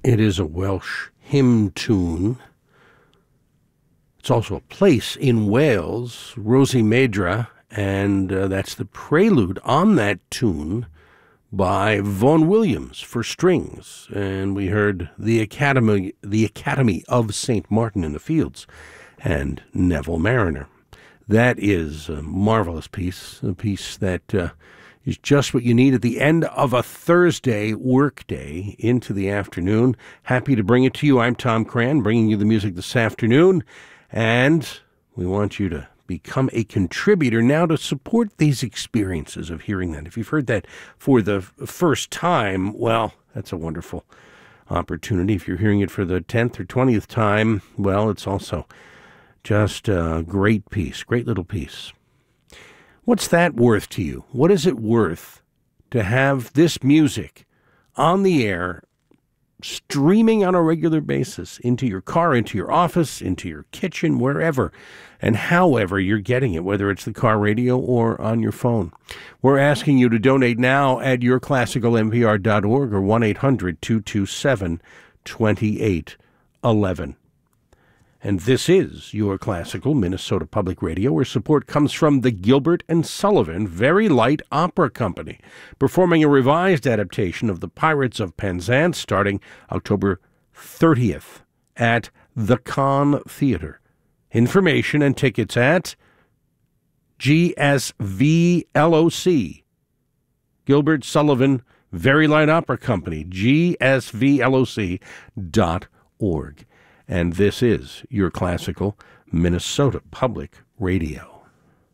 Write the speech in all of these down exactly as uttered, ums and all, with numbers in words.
It is a Welsh hymn tune. It's also a place in Wales, Rosie Medra, and uh, that's the prelude on that tune by Vaughan Williams for strings. And we heard the Academy, the Academy of Saint Martin in the Fields and Neville Mariner. That is a marvelous piece, a piece that uh, is just what you need at the end of a Thursday workday into the afternoon. Happy to bring it to you. I'm Tom Cran, bringing you the music this afternoon, and we want you to become a contributor now to support these experiences of hearing that. If you've heard that for the first time, well, that's a wonderful opportunity. If you're hearing it for the tenth or twentieth time, well, it's also just a great piece, great little piece. What's that worth to you? What is it worth to have this music on the air, streaming on a regular basis into your car, into your office, into your kitchen, wherever and however you're getting it, whether it's the car radio or on your phone? We're asking you to donate now at your classical n p r dot org or one eight hundred two two seven two eight one one. And this is Your Classical Minnesota Public Radio, where support comes from the Gilbert and Sullivan Very Light Opera Company, performing a revised adaptation of The Pirates of Penzance starting October thirtieth at the Conn Theater. Information and tickets at G S V L O C, Gilbert Sullivan Very Light Opera Company, G S V L O C dot org. And this is Your Classical Minnesota Public Radio.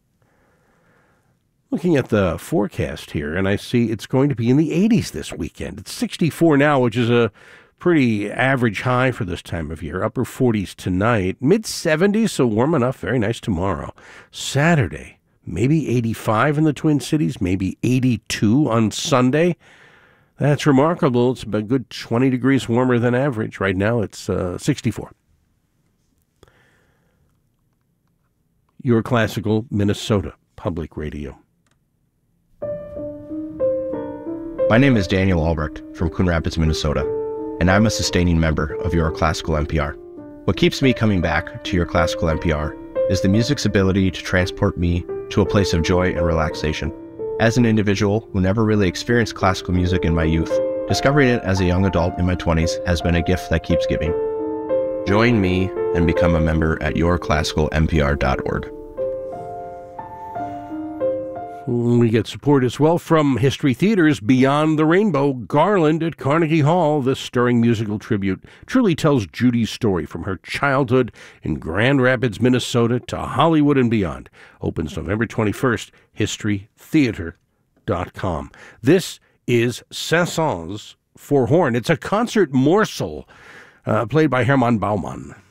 Looking at the forecast here, and I see it's going to be in the eighties this weekend. It's sixty-four now, which is a pretty average high for this time of year. Upper forties tonight, mid-seventies, so warm enough, very nice tomorrow. Saturday, maybe eighty-five in the Twin Cities, maybe eighty-two on Sunday. That's remarkable. It's about a good twenty degrees warmer than average. Right now it's uh, sixty-four. Your Classical Minnesota Public Radio. My name is Daniel Albrecht from Coon Rapids, Minnesota, and I'm a sustaining member of Your Classical N P R. What keeps me coming back to Your Classical N P R is the music's ability to transport me to a place of joy and relaxation. As an individual who never really experienced classical music in my youth, discovering it as a young adult in my twenties has been a gift that keeps giving. Join me and become a member at your classical n p r dot org. We get support as well from History Theater's Beyond the Rainbow Garland at Carnegie Hall. This stirring musical tribute truly tells Judy's story from her childhood in Grand Rapids, Minnesota to Hollywood and beyond. Opens November twenty-first, history theater dot com. This is Saint-Saëns for horn. It's a concert morsel uh, played by Hermann Baumann.